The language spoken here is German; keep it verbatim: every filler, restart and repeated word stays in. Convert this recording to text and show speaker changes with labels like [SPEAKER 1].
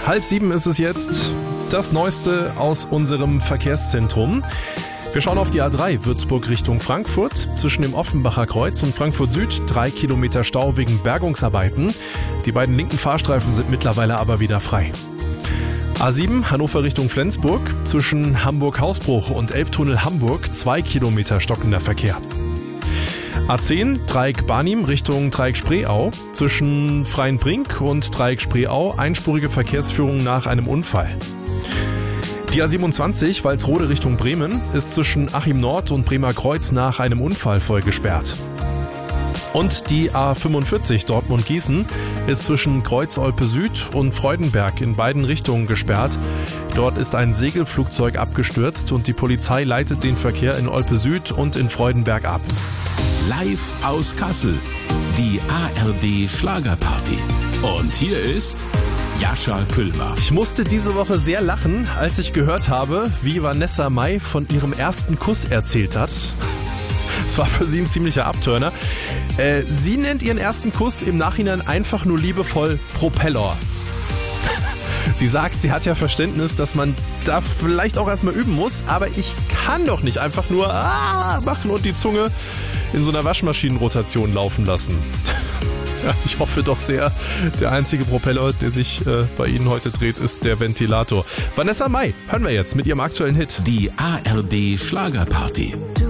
[SPEAKER 1] Halb sieben ist es jetzt. Das Neueste aus unserem Verkehrszentrum. Wir schauen auf die A drei, Würzburg Richtung Frankfurt. Zwischen dem Offenbacher Kreuz und Frankfurt Süd drei Kilometer Stau wegen Bergungsarbeiten. Die beiden linken Fahrstreifen sind mittlerweile aber wieder frei. A sieben, Hannover Richtung Flensburg. Zwischen Hamburg-Hausbruch und Elbtunnel Hamburg zwei Kilometer stockender Verkehr. A zehn, Dreieck Barnim Richtung Dreieck Spreeau. Zwischen Freienbrink und Dreieck Spreeau einspurige Verkehrsführung nach einem Unfall. Die A siebenundzwanzig, Walsrode Richtung Bremen, ist zwischen Achim Nord und Bremer Kreuz nach einem Unfall voll gesperrt. Und die A fünfundvierzig Dortmund-Gießen ist zwischen Kreuz-Olpe Süd und Freudenberg in beiden Richtungen gesperrt. Dort ist ein Segelflugzeug abgestürzt und die Polizei leitet den Verkehr in Olpe Süd und in Freudenberg ab.
[SPEAKER 2] Live aus Kassel, die A R D Schlagerparty. Und hier ist Jascha Pülmer.
[SPEAKER 1] Ich musste diese Woche sehr lachen, als ich gehört habe, wie Vanessa Mai von ihrem ersten Kuss erzählt hat. Es war für sie ein ziemlicher Abturner. Äh, sie nennt ihren ersten Kuss im Nachhinein einfach nur liebevoll Propeller. Sie sagt, sie hat ja Verständnis, dass man da vielleicht auch erstmal üben muss, aber ich kann doch nicht einfach nur ah machen und die Zunge in so einer Waschmaschinenrotation laufen lassen. Ja, ich hoffe doch sehr, der einzige Propeller, der sich äh, bei Ihnen heute dreht, ist der Ventilator. Vanessa Mai hören wir jetzt mit ihrem aktuellen Hit.
[SPEAKER 2] Die A R D Schlagerparty.